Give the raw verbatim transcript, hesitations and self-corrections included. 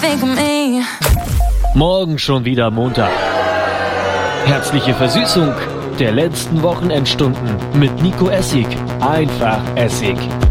think of me. Morgen schon wieder Montag. Herzliche Versüßung der letzten Wochenendstunden mit Nico Essig. Einfach Essig.